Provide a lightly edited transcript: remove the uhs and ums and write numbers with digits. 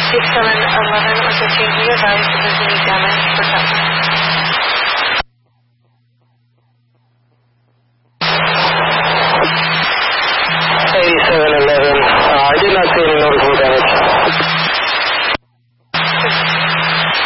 6, 7, 11 or 15 years, I used to visit them